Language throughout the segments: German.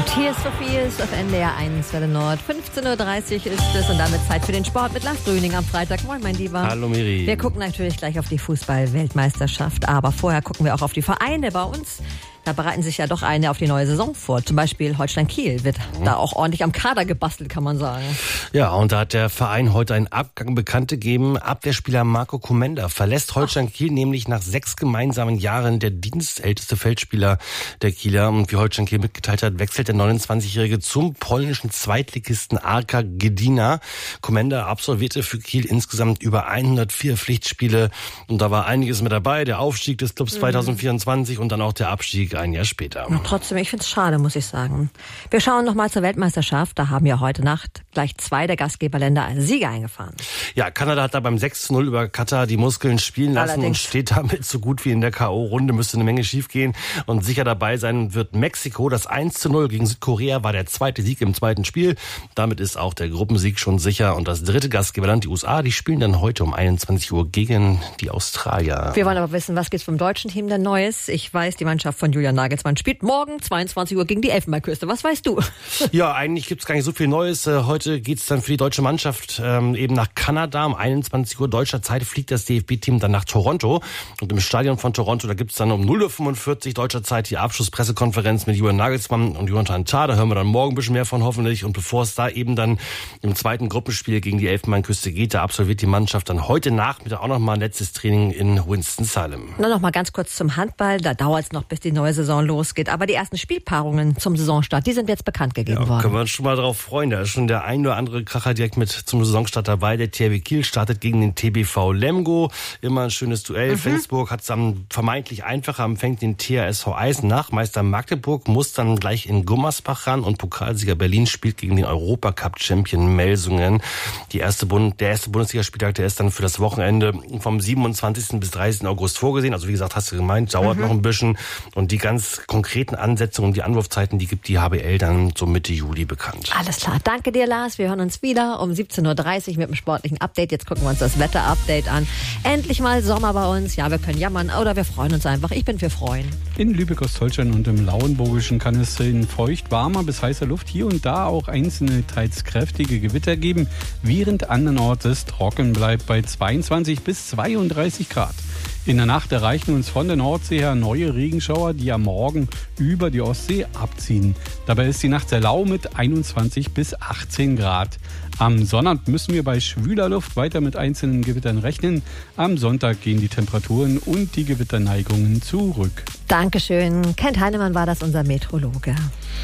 Tears for Fears auf NDR 1 Welle Nord. 15.30 Uhr ist es und damit Zeit für den Sport mit Lars Grüning am Freitag. Moin, mein Lieber. Hallo, Miri. Wir gucken natürlich gleich auf die Fußball-Weltmeisterschaft, aber vorher gucken wir auch auf die Vereine bei uns. Da bereiten sich ja doch eine auf die neue Saison vor. Zum Beispiel Holstein Kiel wird da auch ordentlich am Kader gebastelt, kann man sagen. Ja, und da hat der Verein heute einen Abgang bekannt gegeben. Abwehrspieler Marco Komenda verlässt Holstein Kiel nämlich nach 6 gemeinsamen Jahren der dienstälteste Feldspieler der Kieler. Und wie Holstein Kiel mitgeteilt hat, wechselt der 29-Jährige zum polnischen Zweitligisten Arka Gdynia. Komenda absolvierte für Kiel insgesamt über 104 Pflichtspiele. Und da war einiges mit dabei. Der Aufstieg des Clubs 2024 und dann auch der Abstieg ein Jahr später. Ja, trotzdem, ich finde es schade, muss ich sagen. Wir schauen nochmal zur Weltmeisterschaft. Da haben ja heute Nacht gleich 2 der Gastgeberländer als Sieger eingefahren. Ja, Kanada hat da beim 6:0 über Katar die Muskeln spielen lassen. Allerdings. Und steht damit so gut wie in der K.O.-Runde. Müsste eine Menge schiefgehen. Und sicher dabei sein wird Mexiko. Das 1:0 gegen Südkorea war der zweite Sieg im zweiten Spiel. Damit ist auch der Gruppensieg schon sicher. Und das dritte Gastgeberland, die USA, die spielen dann heute um 21 Uhr gegen die Australier. Wir wollen aber wissen, was gibt's vom deutschen Team denn Neues? Ich weiß, die Mannschaft von Julian Nagelsmann spielt morgen 22 Uhr gegen die Elfenbeinküste. Was weißt du? Ja, eigentlich gibt's gar nicht so viel Neues. Heute geht's dann für die deutsche Mannschaft eben nach Kanada. Um 21 Uhr deutscher Zeit fliegt das DFB-Team dann nach Toronto. Und im Stadion von Toronto, da gibt's dann um 0:45 Uhr deutscher Zeit die Abschlusspressekonferenz mit Julian Nagelsmann und Jonathan Tah. Da hören wir dann morgen ein bisschen mehr von hoffentlich. Und bevor es da eben dann im zweiten Gruppenspiel gegen die Elfenbeinküste geht, da absolviert die Mannschaft dann heute Nachmittag auch nochmal ein letztes Training in Winston-Salem. Nur noch mal ganz kurz zum Handball. Da dauert es noch, bis die neue Saison losgeht. Aber die ersten Spielpaarungen zum Saisonstart, die sind jetzt bekannt gegeben worden. Können wir uns schon mal darauf freuen. Da ist schon der ein oder andere Kracher direkt mit zum Saisonstart dabei. Der THW Kiel startet gegen den TBV Lemgo. Immer ein schönes Duell. Flensburg hat es dann vermeintlich einfacher, empfängt den THSV Eisenach. Meister Magdeburg muss dann gleich in Gummersbach ran und Pokalsieger Berlin spielt gegen den Europacup-Champion Melsungen. Der erste Bundesligaspieltag, der ist dann für das Wochenende vom 27. bis 30. August vorgesehen. Also wie gesagt, hast du gemeint, dauert noch ein bisschen. Und die ganz konkreten Ansetzungen und die Anwurfzeiten, die gibt die HBL dann so Mitte Juli bekannt. Alles klar. Danke dir, Lars. Wir hören uns wieder um 17.30 Uhr mit dem sportlichen Update. Jetzt gucken wir uns das Wetter-Update an. Endlich mal Sommer bei uns. Ja, wir können jammern oder wir freuen uns einfach. Ich bin für Freuen. In Lübeck-Ostholstein und im Lauenburgischen kann es in feucht, warmer bis heißer Luft hier und da auch einzelne, teils kräftige Gewitter geben, während andernorts es trocken bleibt bei 22 bis 32 Grad. In der Nacht erreichen uns von der Nordsee her neue Regenschauer, die am Morgen über die Ostsee abziehen. Dabei ist die Nacht sehr lau mit 21 bis 18 Grad. Am Sonnabend müssen wir bei schwüler Luft weiter mit einzelnen Gewittern rechnen. Am Sonntag gehen die Temperaturen und die Gewitterneigungen zurück. Dankeschön. Kent Heinemann war das, unser Meteorologe.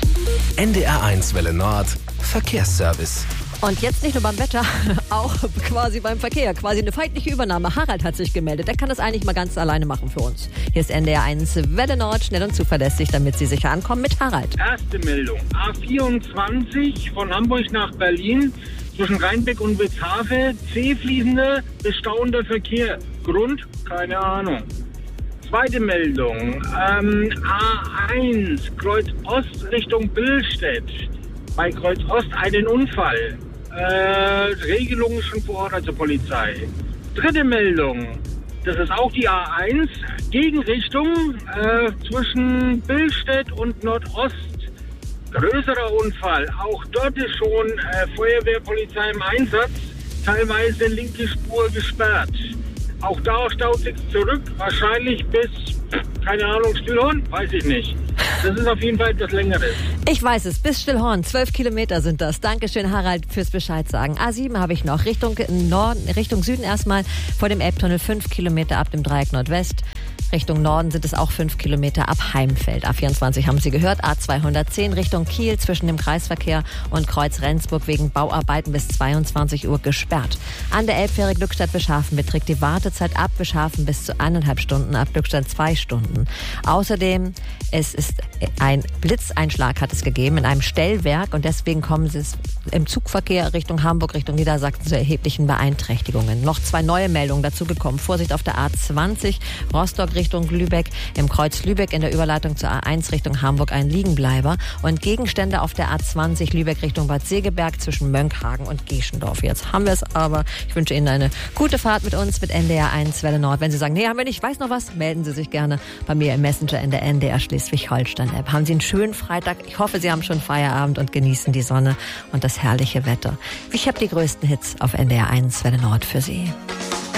NDR 1 Welle Nord, Verkehrsservice. Und jetzt nicht nur beim Wetter, auch quasi beim Verkehr. Quasi eine feindliche Übernahme. Harald hat sich gemeldet. Der kann das eigentlich mal ganz alleine machen für uns. Hier ist NDR 1 Welle Nord, schnell und zuverlässig, damit Sie sicher ankommen mit Harald. Erste Meldung. A24 von Hamburg nach Berlin zwischen Rheinbeck und Witzhafe. C-fließender, bestauender Verkehr. Grund? Keine Ahnung. Zweite Meldung. A1 Kreuz Ost Richtung Billstedt. Bei Kreuz Ost einen Unfall. Regelungen schon vor Ort, also Polizei. Dritte Meldung. Das ist auch die A1. Gegenrichtung zwischen Billstedt und Nordost. Größerer Unfall. Auch dort ist schon Feuerwehrpolizei im Einsatz. Teilweise linke Spur gesperrt. Auch da staut sich zurück. Wahrscheinlich bis, keine Ahnung, Stillhorn? Weiß ich nicht. Das ist auf jeden Fall etwas Längeres. Ich weiß es, bis Stillhorn, 12 Kilometer sind das. Dankeschön, Harald, fürs Bescheid sagen. A7 habe ich noch, Richtung Süden erstmal, vor dem Elbtunnel 5 Kilometer ab dem Dreieck Nordwest. Richtung Norden sind es auch 5 Kilometer ab Heimfeld. A24 haben Sie gehört, A210 Richtung Kiel zwischen dem Kreisverkehr und Kreuz Rendsburg wegen Bauarbeiten bis 22 Uhr gesperrt. An der Elbfähre Glückstadt-Wischhafen beträgt die Wartezeit ab Wischhafen bis zu 1,5 Stunden, ab Glückstadt 2 Stunden. Außerdem, es ist ein Blitzeinschlag hat es gegeben in einem Stellwerk und deswegen kommen Sie im Zugverkehr Richtung Hamburg, Richtung Niedersachsen zu erheblichen Beeinträchtigungen. Noch 2 neue Meldungen dazu gekommen. Vorsicht auf der A20 Rostock Richtung Lübeck, im Kreuz Lübeck in der Überleitung zur A1 Richtung Hamburg ein Liegenbleiber und Gegenstände auf der A20 Lübeck Richtung Bad Segeberg zwischen Mönckehagen und Geschendorf. Jetzt haben wir es aber. Ich wünsche Ihnen eine gute Fahrt mit uns mit NDR 1 Welle Nord. Wenn Sie sagen, nee, haben wir nicht, ich weiß noch was, melden Sie sich gerne bei mir im Messenger in der NDR Schleswig-Holstein. Stern-App. Haben Sie einen schönen Freitag. Ich hoffe, Sie haben schon Feierabend und genießen die Sonne und das herrliche Wetter. Ich habe die größten Hits auf NDR 1 Welle Nord für Sie.